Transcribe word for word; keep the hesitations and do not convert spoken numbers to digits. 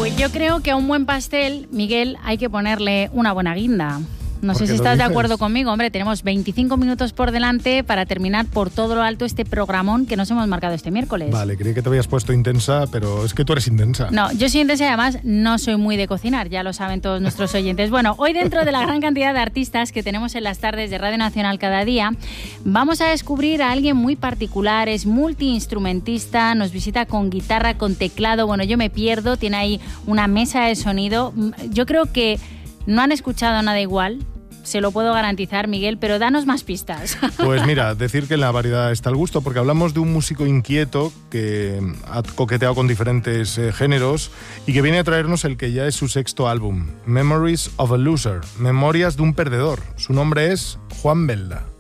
Pues yo creo que a un buen pastel, Miguel, hay que ponerle una buena guinda. No sé si estás de acuerdo conmigo. Hombre, tenemos veinticinco minutos por delante para terminar por todo lo alto este programón que nos hemos marcado este miércoles. Vale, creí que te habías puesto intensa, pero es que tú eres intensa. No, yo soy intensa y además no soy muy de cocinar, ya lo saben todos nuestros oyentes. Bueno, hoy dentro de la gran cantidad de artistas que tenemos en las tardes de Radio Nacional cada día, vamos a descubrir a alguien muy particular, es multiinstrumentista, nos visita con guitarra, con teclado, bueno, yo me pierdo, tiene ahí una mesa de sonido. Yo creo que no han escuchado nada igual, se lo puedo garantizar, Miguel, pero danos más pistas. Pues mira, decir que en la variedad está el gusto, porque hablamos de un músico inquieto que ha coqueteado con diferentes eh, géneros y que viene a traernos el que ya es su sexto álbum, Memories of a Loser, Memorias de un Perdedor. Su nombre es Juan Belda.